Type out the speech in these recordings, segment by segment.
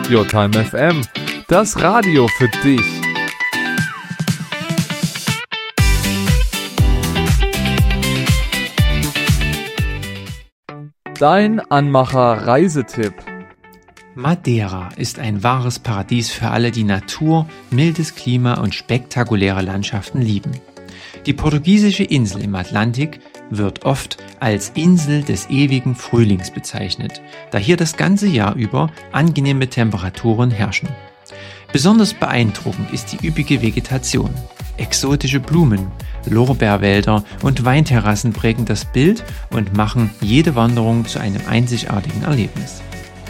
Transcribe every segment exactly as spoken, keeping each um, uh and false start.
Your Time F M, das Radio für dich. Dein Anmacher-Reisetipp. Madeira ist ein wahres Paradies für alle, die Natur, mildes Klima und spektakuläre Landschaften lieben. Die portugiesische Insel im Atlantik wird oft als Insel des ewigen Frühlings bezeichnet, da hier das ganze Jahr über angenehme Temperaturen herrschen. Besonders beeindruckend ist die üppige Vegetation. Exotische Blumen, Lorbeerwälder und Weinterrassen prägen das Bild und machen jede Wanderung zu einem einzigartigen Erlebnis.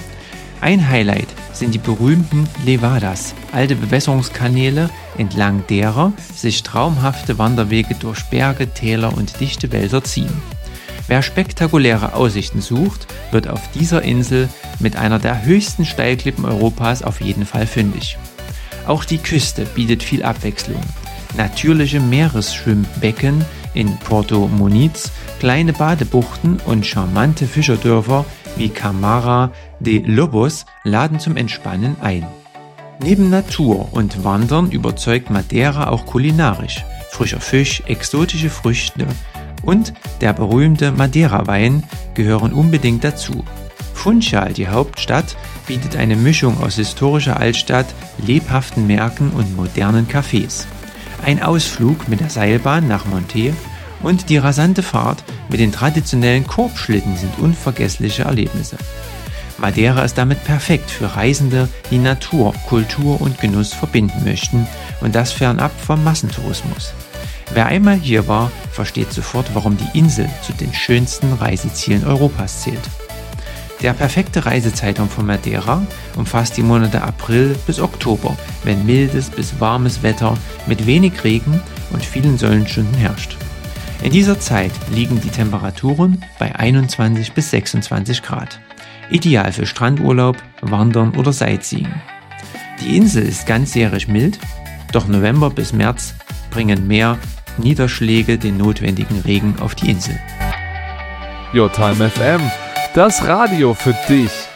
Ein Highlight sind die berühmten Levadas, alte Bewässerungskanäle, entlang derer sich traumhafte Wanderwege durch Berge, Täler und dichte Wälder ziehen. Wer spektakuläre Aussichten sucht, wird auf dieser Insel mit einer der höchsten Steilklippen Europas auf jeden Fall fündig. Auch die Küste bietet viel Abwechslung. Natürliche Meeresschwimmbecken in Porto Muniz, kleine Badebuchten und charmante Fischerdörfer wie Camara de Lobos laden zum Entspannen ein. Neben Natur und Wandern überzeugt Madeira auch kulinarisch. Frischer Fisch, exotische Früchte und der berühmte Madeira-Wein gehören unbedingt dazu. Funchal, die Hauptstadt, bietet eine Mischung aus historischer Altstadt, lebhaften Märkten und modernen Cafés. Ein Ausflug mit der Seilbahn nach Monte und die rasante Fahrt mit den traditionellen Korbschlitten sind unvergessliche Erlebnisse. Madeira ist damit perfekt für Reisende, die Natur, Kultur und Genuss verbinden möchten und das fernab vom Massentourismus. Wer einmal hier war, versteht sofort, warum die Insel zu den schönsten Reisezielen Europas zählt. Der perfekte Reisezeitraum von Madeira umfasst die Monate April bis Oktober, wenn mildes bis warmes Wetter mit wenig Regen und vielen Sonnenstunden herrscht. In dieser Zeit liegen die Temperaturen bei einundzwanzig bis sechsundzwanzig Grad. Ideal für Strandurlaub, Wandern oder Sightseeing. Die Insel ist ganzjährig mild, doch November bis März bringen mehr Niederschläge den notwendigen Regen auf die Insel. Your Time F M, das Radio für dich.